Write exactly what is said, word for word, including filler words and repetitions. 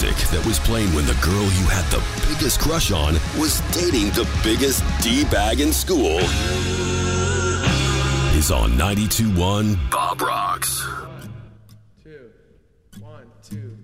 music that was playing when the girl you had the biggest crush on was dating the biggest D-bag in school is on ninety-two point one Bob Rocks. Two, one, two.